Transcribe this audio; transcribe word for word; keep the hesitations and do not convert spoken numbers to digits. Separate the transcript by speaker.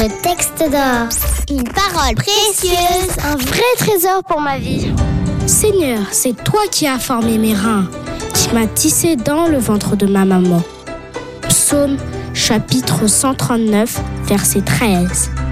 Speaker 1: Le texte d'or. Une parole précieuse. Un vrai trésor pour ma vie.
Speaker 2: Seigneur, c'est toi qui as formé mes reins, qui m'as tissé dans le ventre de ma maman. Psaume chapitre cent trente-neuf, verset treize.